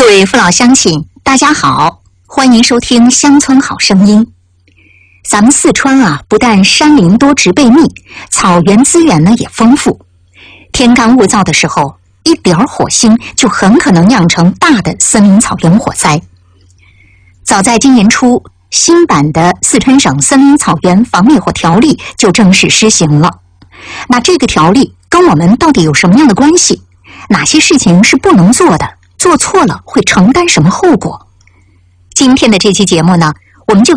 位父老乡亲，大家好，欢迎收听乡村好声音。咱们四川啊，不但山林多植被密，草原资源呢也丰富。天干物燥的时候，一点火星就很可能酿成大的森林草原火灾。早在今年初，新版的四川省森林草原防灭火条例就正式施行了。那这个条例跟我们到底有什么样的关系？哪些事情是不能做的？做错了会承担什么后果？今天的这期节目呢，我们就